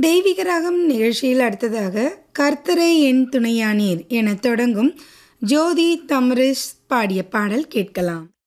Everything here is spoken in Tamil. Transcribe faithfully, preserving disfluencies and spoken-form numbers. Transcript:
தெய்வீக ராகம் நிகழ்ச்சியில் அடுத்ததாக கர்த்தரே என் துணையானீர் என தொடங்கும் ஜோதி தம்ரிஸ் பாடிய பாடல் கேட்கலாம்.